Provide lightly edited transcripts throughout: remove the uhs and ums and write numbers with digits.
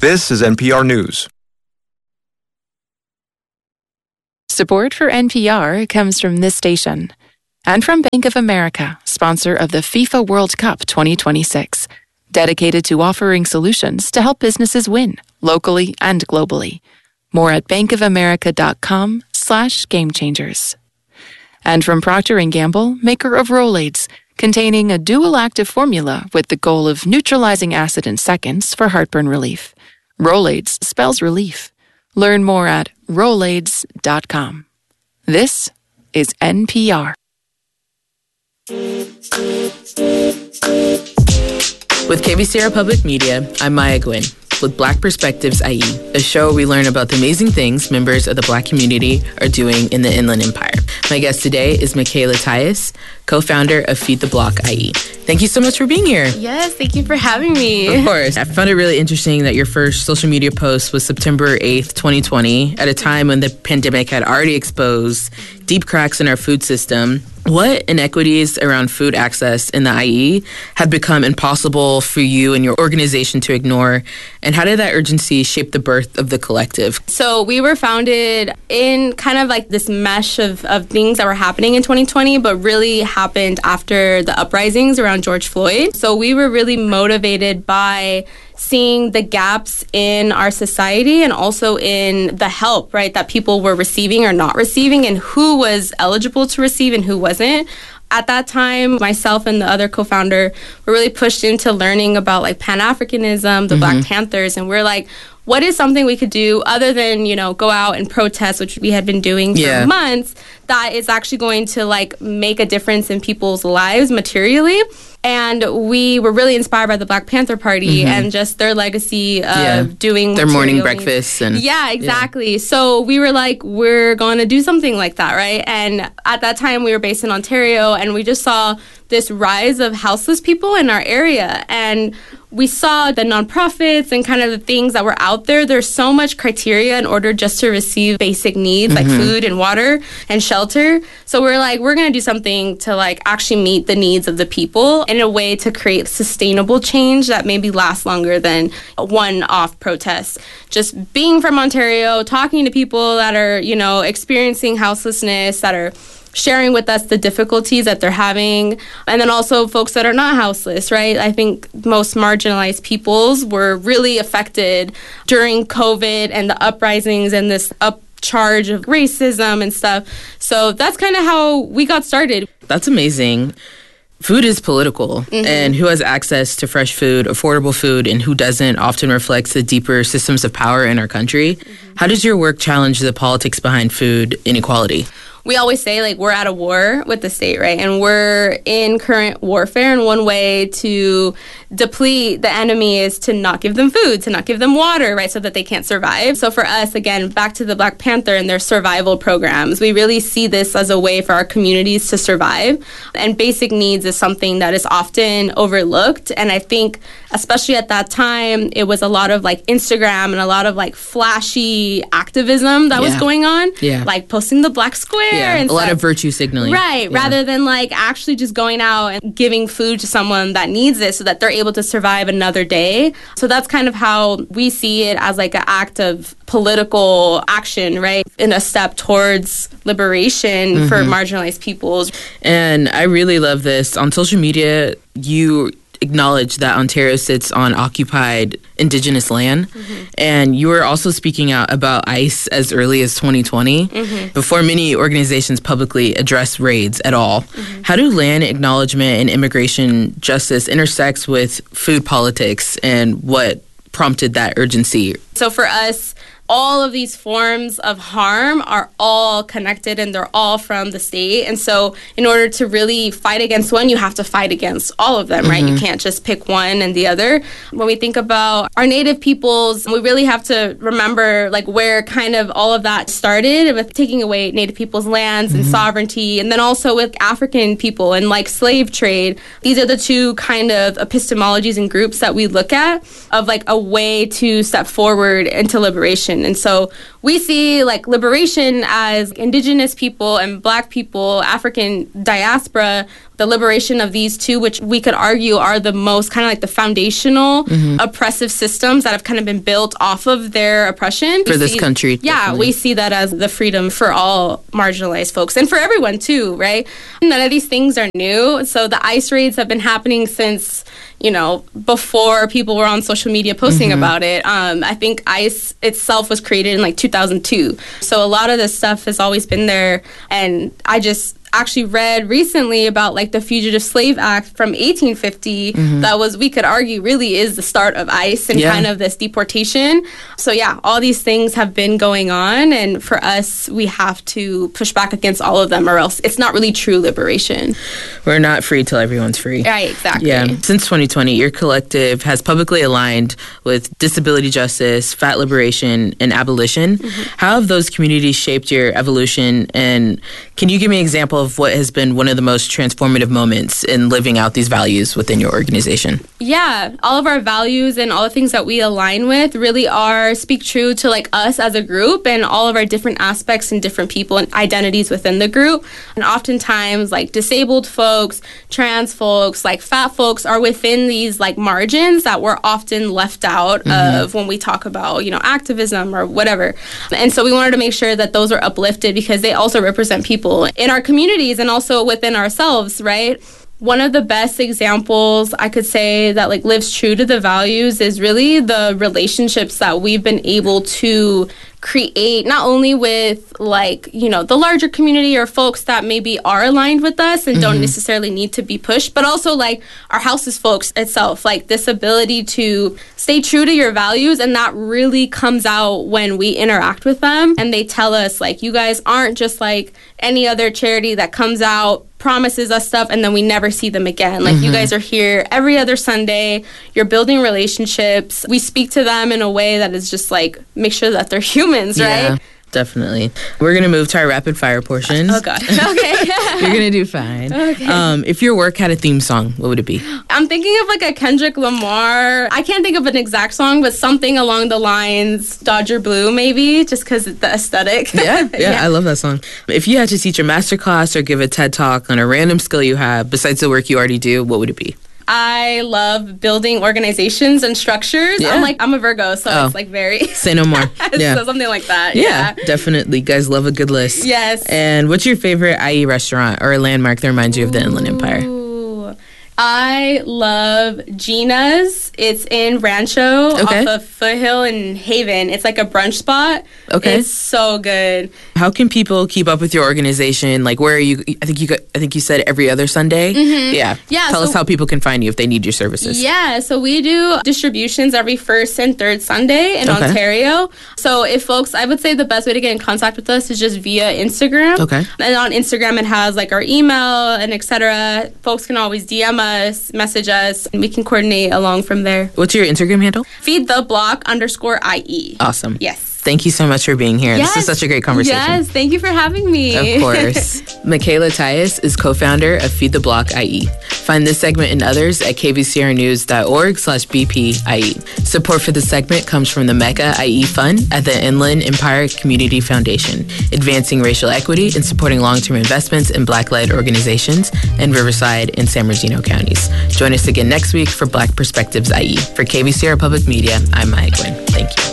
This is NPR News. Support for NPR comes from this station and from Bank of America, sponsor of the FIFA World Cup 2026, dedicated to offering solutions to help businesses win locally and globally. More at bankofamerica.com/gamechangers. And from Procter & Gamble, maker of Rolaids, containing a dual active formula with the goal of neutralizing acid in seconds for heartburn relief. Rolaids spells relief. Learn more at Rolaids.com. This is NPR. With KBCR Public Media, I'm Maya Gwynn with Black Perspectives IE, a show where we learn about the amazing things members of the Black community are doing in the Inland Empire. My guest today is Michaela Tyus, co-founder of Feed the Block IE. Thank you so much for being here. Yes, thank you for having me. Of course. I found it really interesting that your first social media post was September 8th, 2020, at a time when the pandemic had already exposed deep cracks in our food system. What inequities around food access in the IE have become impossible for you and your organization to ignore? And how did that urgency shape the birth of the collective? So we were founded in kind of like this mesh of things that were happening in 2020, but really happened after the uprisings around George Floyd. So we were really motivated by seeing the gaps in our society and also in the help, right, that people were receiving or not receiving and who was eligible to receive and who wasn't. At that time, myself and the other co-founder were really pushed into learning about like Pan-Africanism, the Black Panthers, and we're like, what is something we could do other than, you know, go out and protest, which we had been doing for months, that is actually going to like make a difference in people's lives materially? And we were really inspired by the Black Panther Party and just their legacy of doing their morning breakfasts. And exactly. So we were like, we're going to do something like that, right? And at that time, we were based in Ontario, and we just saw this rise of houseless people in our area. And we saw the nonprofits and kind of the things that were out there. There's so much criteria in order just to receive basic needs like food and water and shelter. So we're like, we're going to do something to like actually meet the needs of the people in a way to create sustainable change that maybe lasts longer than a one-off protest. Just being from Ontario, talking to people that are, you know, experiencing houselessness, that are sharing with us the difficulties that they're having, and then also folks that are not houseless, right? I think most marginalized peoples were really affected during COVID and the uprisings and this upcharge of racism and stuff. So that's kind of how we got started. That's amazing. Food is political, and who has access to fresh food, affordable food, and who doesn't often reflects the deeper systems of power in our country. How does your work challenge the politics behind food inequality? We always say, like, we're at a war with the state, right? And we're in current warfare, and one way to deplete the enemy is to not give them food, to not give them water, right, so that they can't survive. So for us, again, back to the Black Panther and their survival programs, we really see this as a way for our communities to survive. And basic needs is something that is often overlooked. And I think, especially at that time, it was a lot of, like, Instagram and a lot of, like, flashy activism that was going on, like posting the black square. And a lot of virtue signaling. Right, rather than like actually just going out and giving food to someone that needs it so that they're able to survive another day. So that's kind of how we see it, as like an act of political action, right? In a step towards liberation for marginalized peoples. And I really love this. On social media, you acknowledge that Ontario sits on occupied Indigenous land. And you were also speaking out about ICE as early as 2020, before many organizations publicly address raids at all. How do land acknowledgement and immigration justice intersects with food politics, and what prompted that urgency? So for us, all of these forms of harm are all connected, and they're all from the state. And so in order to really fight against one, you have to fight against all of them, right? You can't just pick one and the other. When we think about our Native peoples, we really have to remember like where kind of all of that started with taking away Native people's lands and sovereignty, and then also with African people and like slave trade. These are the two kind of epistemologies and groups that we look at of like a way to step forward into liberation. liberation. And so we see like liberation as Indigenous people and Black people, African diaspora, the liberation of these two, which we could argue are the most kind of like the foundational oppressive systems that have kind of been built off of their oppression. For this country. Yeah, definitely. we see that as the freedom for all marginalized folks and for everyone too, right? None of these things are new. So the ICE raids have been happening since, before people were on social media posting about it. I think ICE itself was created in like 2002. So a lot of this stuff has always been there. And I just actually read recently about like the Fugitive Slave Act from 1850 that was, we could argue, really is the start of ICE and kind of this deportation. So yeah, all these things have been going on, and for us, we have to push back against all of them, or else it's not really true liberation. We're not free till everyone's free. Right, exactly. Yeah. Since 2020, your collective has publicly aligned with disability justice, fat liberation, and abolition. How have those communities shaped your evolution, and can you give me an example of what has been one of the most transformative moments in living out these values within your organization? Yeah, all of our values and all the things that we align with really speak true to like us as a group and all of our different aspects and different people and identities within the group. And oftentimes like disabled folks, trans folks, like fat folks are within these like margins that we're often left out of when we talk about, activism or whatever. And so we wanted to make sure that those are uplifted because they also represent people in our communities and also within ourselves, right? One of the best examples I could say that like lives true to the values is really the relationships that we've been able to create, not only with like, the larger community or folks that maybe are aligned with us and don't necessarily need to be pushed, but also like our houses folks itself, like this ability to stay true to your values. And that really comes out when we interact with them and they tell us like, you guys aren't just like any other charity that comes out, promises us stuff, and then we never see them again. Like you guys are here every other Sunday, you're building relationships. We speak to them in a way that is just like, make sure that they're humans, right? Yeah, definitely. We're going to move to our rapid fire portions. Oh, God. Okay. You're going to do fine. Okay. If your work had a theme song, what would it be? I'm thinking of like a Kendrick Lamar. I can't think of an exact song, but something along the lines Dodger Blue, maybe, just because of the aesthetic. Yeah, I love that song. If you had to teach a masterclass or give a TED Talk on a random skill you have besides the work you already do, what would it be? I love building organizations and structures. Yeah. I'm a Virgo, so it's like very... Say no more. Yeah. So something like that. Yeah, definitely. Guys love a good list. Yes. And what's your favorite IE restaurant or a landmark that reminds you of the Inland Empire? I love Gina's. It's in Rancho off of Foothill in Haven. It's like a brunch spot. Okay. It's so good. How can people keep up with your organization? Like, where are you? I think you said every other Sunday. Yeah. Tell us how people can find you if they need your services. Yeah. So we do distributions every first and third Sunday in Ontario. So if folks, I would say the best way to get in contact with us is just via Instagram. Okay. And on Instagram, it has like our email and etc. Folks can always DM us, message us, and we can coordinate along from there. What's your Instagram handle? feedtheblock_IE. Awesome. Yes. Thank you so much for being here. Yes. This is such a great conversation. Yes, thank you for having me. Of course. Michaela Tyus is co-founder of Feed the Block IE. Find this segment and others at kvcrnews.org/BPIE. Support for the segment comes from the Mecca IE Fund at the Inland Empire Community Foundation, advancing racial equity and supporting long-term investments in Black-led organizations in Riverside and San Bernardino counties. Join us again next week for Black Perspectives IE. For KVCR Public Media, I'm Maya Gwynn. Thank you.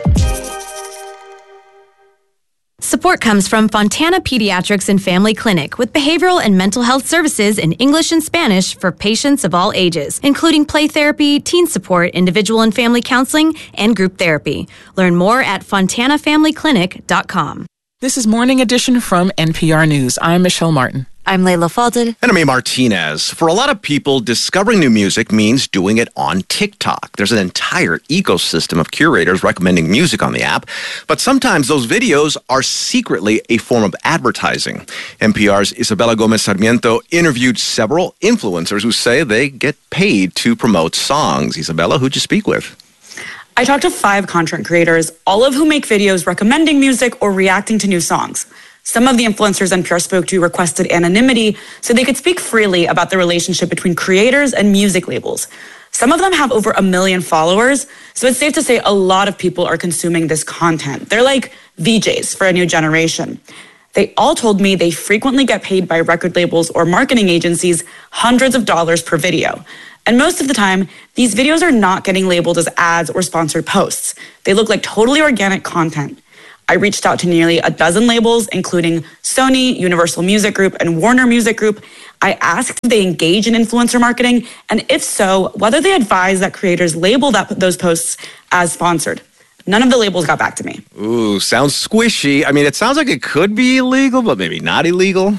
Support comes from Fontana Pediatrics and Family Clinic with behavioral and mental health services in English and Spanish for patients of all ages, including play therapy, teen support, individual and family counseling, and group therapy. Learn more at fontanafamilyclinic.com. This is Morning Edition from NPR News. I'm Michelle Martin. I'm Layla Falded. And I'm A. Martinez. For a lot of people, discovering new music means doing it on TikTok. There's an entire ecosystem of curators recommending music on the app, but sometimes those videos are secretly a form of advertising. NPR's Isabella Gomez Sarmiento interviewed several influencers who say they get paid to promote songs. Isabella, who'd you speak with? I talked to 5 content creators, all of whom make videos recommending music or reacting to new songs. Some of the influencers NPR spoke to requested anonymity so they could speak freely about the relationship between creators and music labels. Some of them have over 1 million followers, so it's safe to say a lot of people are consuming this content. They're like VJs for a new generation. They all told me they frequently get paid by record labels or marketing agencies hundreds of dollars per video. And most of the time, these videos are not getting labeled as ads or sponsored posts. They look like totally organic content. I reached out to nearly a dozen labels, including Sony, Universal Music Group, and Warner Music Group. I asked if they engage in influencer marketing, and if so, whether they advise that creators label those posts as sponsored. None of the labels got back to me. Ooh, sounds squishy. I mean, it sounds like it could be illegal, but maybe not illegal.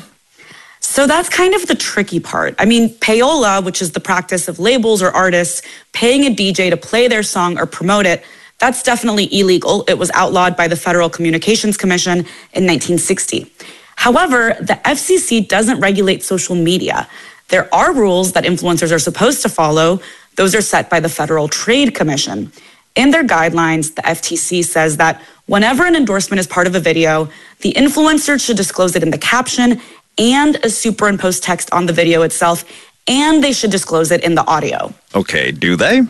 So that's kind of the tricky part. I mean, payola, which is the practice of labels or artists paying a DJ to play their song or promote it, that's definitely illegal. It was outlawed by the Federal Communications Commission in 1960. However, the FCC doesn't regulate social media. There are rules that influencers are supposed to follow. Those are set by the Federal Trade Commission. In their guidelines, the FTC says that whenever an endorsement is part of a video, the influencer should disclose it in the caption and a superimposed text on the video itself, and they should disclose it in the audio. Okay, do they?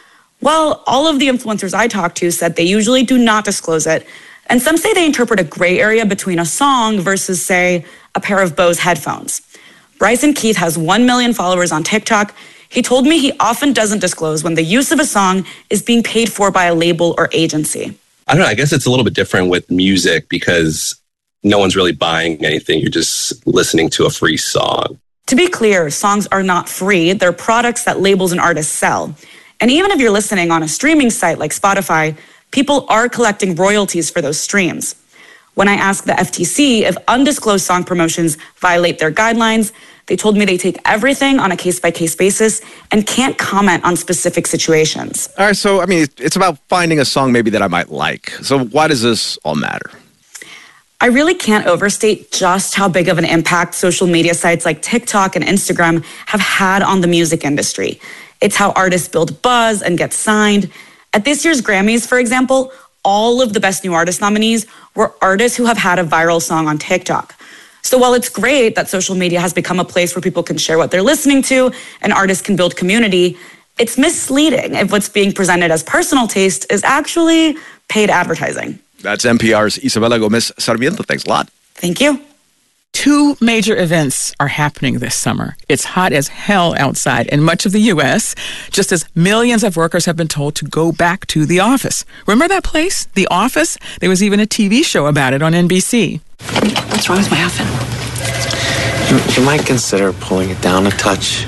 Well, all of the influencers I talked to said they usually do not disclose it, and some say they interpret a gray area between a song versus, say, a pair of Bose headphones. Bryson Keith has 1 million followers on TikTok. He told me he often doesn't disclose when the use of a song is being paid for by a label or agency. I don't know. I guess it's a little bit different with music because no one's really buying anything. You're just listening to a free song. To be clear, songs are not free. They're products that labels and artists sell. And even if you're listening on a streaming site like Spotify, people are collecting royalties for those streams. When I asked the FTC if undisclosed song promotions violate their guidelines, they told me they take everything on a case-by-case basis and can't comment on specific situations. All right, so, I mean, it's about finding a song maybe that I might like. So why does this all matter? I really can't overstate just how big of an impact social media sites like TikTok and Instagram have had on the music industry. It's how artists build buzz and get signed. At this year's Grammys, for example, all of the Best New Artist nominees were artists who have had a viral song on TikTok. So while it's great that social media has become a place where people can share what they're listening to and artists can build community, it's misleading if what's being presented as personal taste is actually paid advertising. That's NPR's Isabella Gomez Sarmiento. Thanks a lot. Thank you. 2 major events are happening this summer. It's hot as hell outside in much of the U.S., just as millions of workers have been told to go back to the office. Remember that place, The Office? There was even a TV show about it on NBC. What's wrong with my outfit? You might consider pulling it down a touch.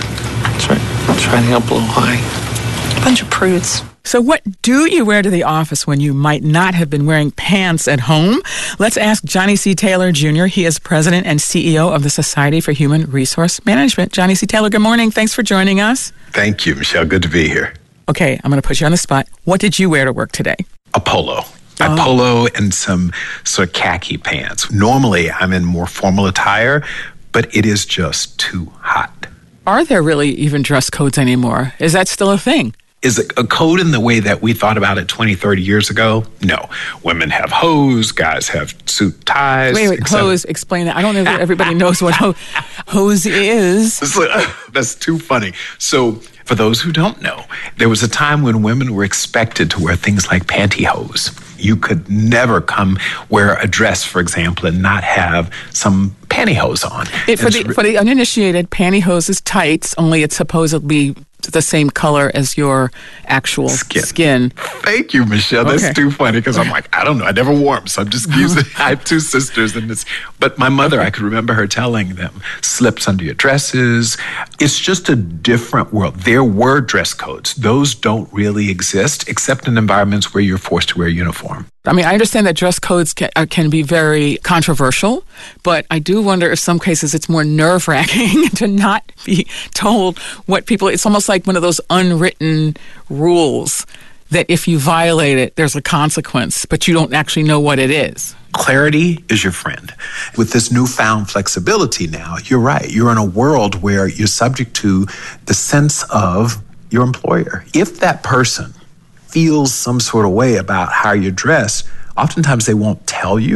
Try to help a little high. Bunch of prudes. So what do you wear to the office when you might not have been wearing pants at home? Let's ask Johnny C. Taylor, Jr. He is president and CEO of the Society for Human Resource Management. Johnny C. Taylor, good morning. Thanks for joining us. Thank you, Michelle. Good to be here. Okay, I'm going to put you on the spot. What did you wear to work today? A polo. A polo and some sort of khaki pants. Normally, I'm in more formal attire, but it is just too hot. Are there really even dress codes anymore? Is that still a thing? Is it a code in the way that we thought about it 20, 30 years ago? No. Women have hose, guys have suit ties. Wait, hose, explain that. I don't know if everybody knows what hose is. That's too funny. So, for those who don't know, there was a time when women were expected to wear things like pantyhose. You could never come wear a dress, for example, and not have some pantyhose on. For the uninitiated, pantyhose is tights, only it's supposedly the same color as your actual skin. Thank you, Michelle. That's too funny because I'm like, I don't know. I never wore them, so I'm just using I have 2 sisters, but my mother, I could remember her telling them, slips under your dresses. It's just a different world. There were dress codes. Those don't really exist except in environments where you're forced to wear a uniform. I mean, I understand that dress codes can be very controversial, but I do wonder if some cases it's more nerve-wracking to not be told what people... It's almost like one of those unwritten rules that if you violate it, there's a consequence, but you don't actually know what it is. Clarity is your friend. With this newfound flexibility now, you're right. You're in a world where you're subject to the sense of your employer. If that person feels some sort of way about how you're dressed, oftentimes they won't tell you,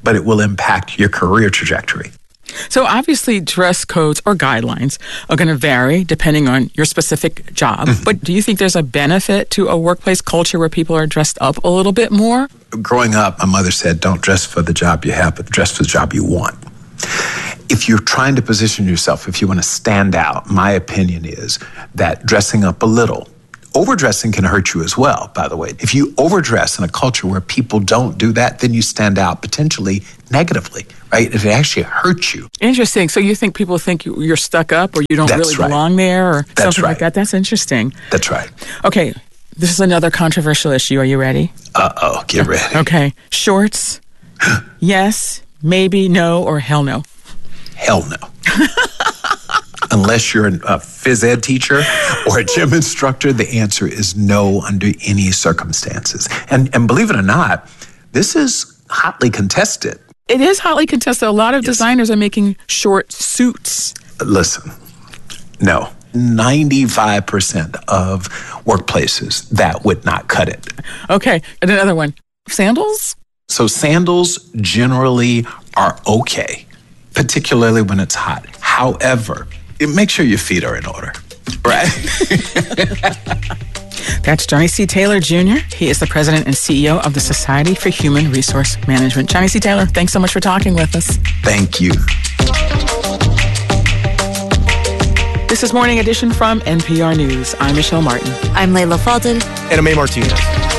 but it will impact your career trajectory. So obviously dress codes or guidelines are going to vary depending on your specific job. Mm-hmm. But do you think there's a benefit to a workplace culture where people are dressed up a little bit more? Growing up, my mother said, don't dress for the job you have, but dress for the job you want. If you're trying to position yourself, if you want to stand out, my opinion is that dressing up a little, overdressing can hurt you as well, by the way. If you overdress in a culture where people don't do that, then you stand out potentially negatively, right? It actually hurts you. Interesting. So you think people think you're stuck up or you don't really belong there or something like that? That's interesting. That's right. Okay, this is another controversial issue. Are you ready? Uh-oh, get ready. Okay, shorts, yes, maybe, no, or hell no? Hell no. Unless you're a phys ed teacher or a gym instructor, the answer is no under any circumstances. And believe it or not, this is hotly contested. It is hotly contested. A lot of designers are making short suits. Listen, no. 95% of workplaces, that would not cut it. Okay, and another one. Sandals? So sandals generally are okay, particularly when it's hot. However, make sure your feet are in order, right? That's Johnny C. Taylor, Jr. He is the president and CEO of the Society for Human Resource Management. Johnny C. Taylor, thanks so much for talking with us. Thank you. This is Morning Edition from NPR News. I'm Michelle Martin. I'm Layla Faldin. And I'm A. Martinez.